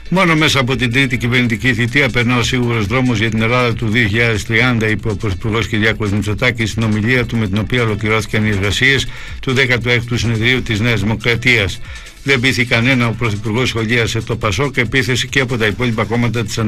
Μόνο μέσα από την τρίτη κυβερνητική θητεία περνά ο σίγουρος δρόμος για την Ελλάδα του 2030, είπε ο Πρωθυπουργός Κυριάκος Μητσοτάκης στην ομιλία του, με την οποία ολοκληρώθηκαν οι εργασίες του 16ου συνεδρίου της Νέας Δημοκρατίας. Δεν πείθη κανένα ο Πρωθυπουργός, σχολίασε το ΠΑΣΟΚ, επίθεση και από τα υπόλοιπα κόμματα της